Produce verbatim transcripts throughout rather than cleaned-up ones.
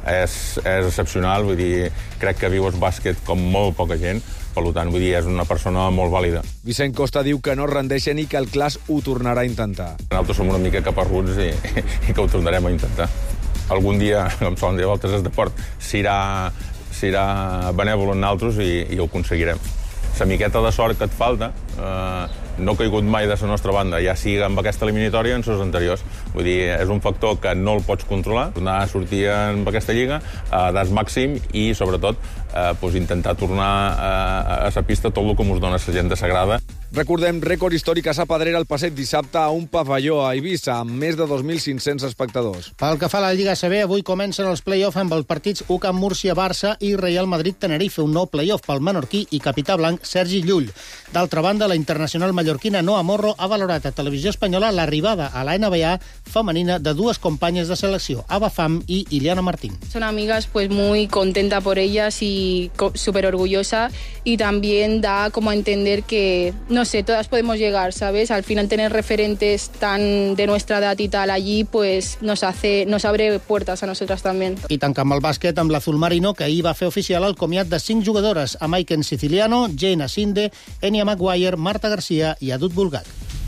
és, és excepcional, vull dir, crec que viu el bàsquet com molt poca gent, per tant, vull dir, és una persona molt vàlida. Vicent Costa diu que no es rendeixen i que el Clas ho tornarà a intentar. Nosaltres som una mica caparruts i, i que ho tornarem a intentar. Algun dia, com solen dir a voltes, el deport s'irà serà benèvol en nosaltres i, i ho aconseguirem. La miqueta de sort que et falta eh, no ha caigut mai de la nostra banda, ja sigui amb aquesta eliminatòria en les anteriors. Vull dir, és un factor que no el pots controlar, tornar a sortir en aquesta lliga, a dar màxim i, sobretot, eh, pues, intentar tornar a, a la pista tot el que ens dona la gent de Sagrada. Recordem, rècord històric a Sa Pedrera el passat dissabte a un pavelló a Eivissa, amb més de dos mil cinc-cents espectadors. Pel que fa a la Lliga A C B, avui comencen els play-off amb els partits U C A M Múrcia-Barça i Real Madrid-Tenerife, un nou play-off pel menorquí i capità blanc Sergi Llull. D'altra banda, la internacional mallorquina Noa Morro ha valorat a Televisió Espanyola l'arribada a la N B A femenina de dues companyes de selecció, Ava Fam i Iliana Martín. Son amigas, pues muy contenta por ellas y súper orgullosa, y también da como a entender que, no sé, todas podemos llegar, ¿sabes? Al final tener referentes tan de nuestra edad y tal allí, pues nos hace, nos abre puertas a nosotras también. I tancam el bàsquet amb l'Azul Marino, que ahir va fer oficial el comiat de cinc jugadores, a Maiken Siciliano, Jane Asinde, Enya Maguire, Marta Garcia i Adut Bulgac.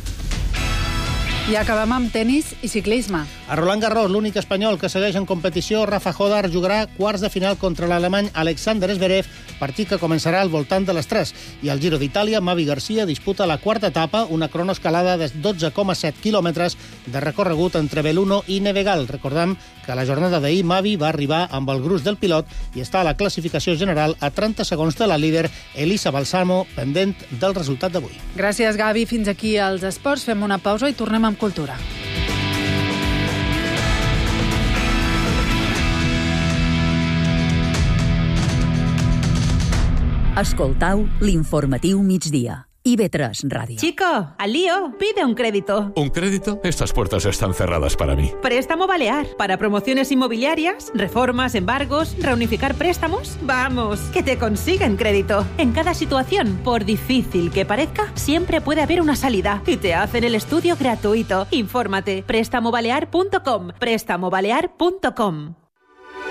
I acabem amb tenis i ciclisme. A Roland Garros, l'únic espanyol que segueix en competició, Rafa Jodar jugarà quarts de final contra l'alemany Alexander Zverev, partit que començarà al voltant de les tres. I al Giro d'Itàlia, Mavi Garcia disputa la quarta etapa, una cronoescalada de dotze coma set quilòmetres de recorregut entre Belluno i Nevegal. Recordem que a la jornada d'ahir Mavi va arribar amb el gruix del pilot i està a la classificació general a trenta segons de la líder Elisa Balsamo, pendent del resultat d'avui. Gràcies, Gavi. Fins aquí els esports. Fem una pausa i tornem amb cultura. Escoltau l'informatiu migdia. I B tres Radio. Chico, al lío, pide un crédito. ¿Un crédito? Estas puertas están cerradas para mí. Préstamo Balear. Para promociones inmobiliarias, reformas, embargos, reunificar préstamos. Vamos, que te consiguen crédito. En cada situación, por difícil que parezca, siempre puede haber una salida. Y te hacen el estudio gratuito. Infórmate. préstamo balear punto com. préstamo balear punto com.